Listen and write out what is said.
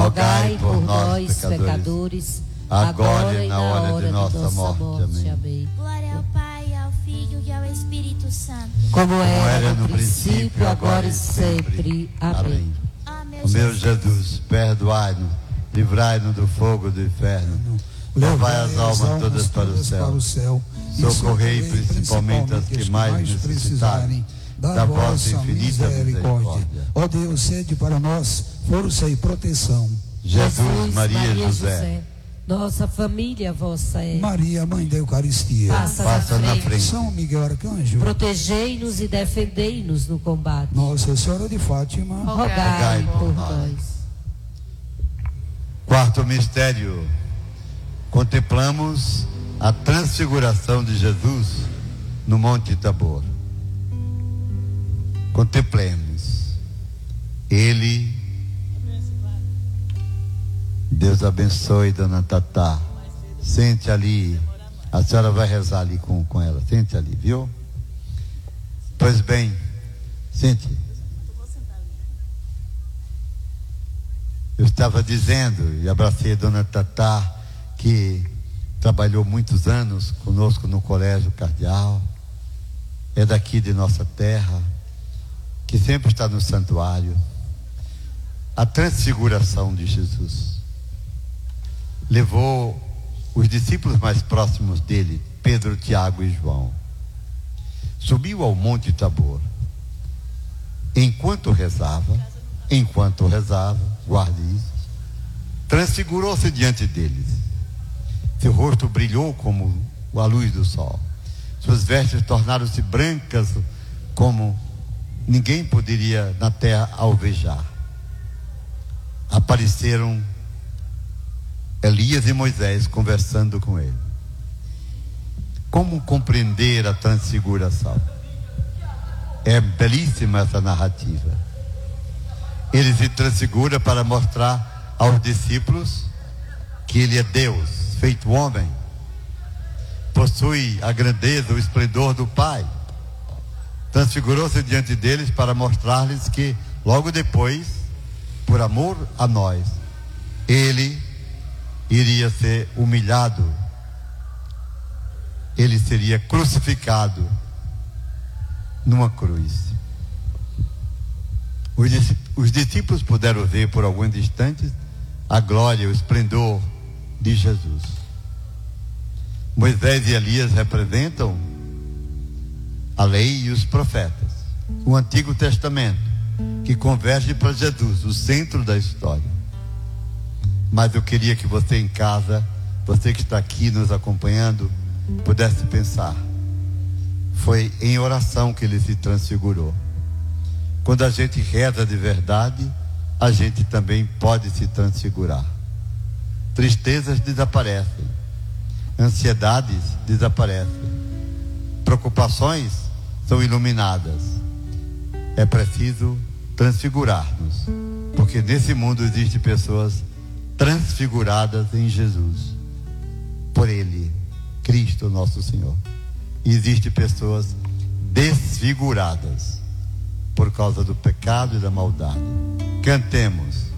rogai por nós, pecadores, agora e na hora de nossa morte. Amém. Glória ao Pai, ao Filho e ao Espírito Santo. Como era no princípio, agora e sempre. Amém. Ó Meu Jesus, perdoai-nos, livrai-nos do fogo do inferno, levai as almas todas para o céu, socorrei principalmente as que mais necessitarem da vossa infinita misericórdia. Ó Deus, sede para nós força e proteção. Jesus, Maria, José, nossa família vossa é. Maria, Mãe da Eucaristia, Passa na frente. São Miguel Arcanjo, Protegei-nos e defendei-nos no combate. Nossa Senhora de Fátima, Rogai por nós. Quarto mistério, contemplamos a transfiguração de Jesus no Monte Tabor. Contemplemos. Ele, Deus abençoe, dona Tatá. Sente ali. A senhora vai rezar ali com ela. Sente ali, viu? Pois bem, sente. Eu estava dizendo, e abracei a dona Tatá, que trabalhou muitos anos conosco no Colégio Cardeal, é daqui de nossa terra, que sempre está no santuário. A transfiguração de Jesus levou os discípulos mais próximos dele, Pedro, Tiago e João. Subiu ao Monte Tabor. Enquanto rezava, guarde isso, transfigurou-se diante deles. Seu rosto brilhou como a luz do sol. Suas vestes tornaram-se brancas como ninguém poderia na terra alvejar. Apareceram Elias e Moisés conversando com ele. Como compreender a transfiguração? É belíssima essa narrativa. Ele se transfigura para mostrar aos discípulos que ele é Deus, feito homem, possui a grandeza, o esplendor do Pai. Transfigurou-se diante deles para mostrar-lhes que logo depois, por amor a nós, ele iria ser humilhado, ele seria crucificado numa cruz. Os discípulos puderam ver por alguns instantes a glória, o esplendor de Jesus. Moisés e Elias representam a lei e os profetas, o Antigo Testamento, que converge para Jesus, o centro da história. Mas eu queria que você em casa, você que está aqui nos acompanhando, pudesse pensar. Foi em oração que ele se transfigurou. Quando a gente reza de verdade, a gente também pode se transfigurar. Tristezas desaparecem, ansiedades desaparecem, preocupações são iluminadas. É preciso transfigurar-nos, porque nesse mundo existem pessoas transfiguradas em Jesus, por Ele, Cristo nosso Senhor. E existem pessoas desfiguradas por causa do pecado e da maldade. Cantemos.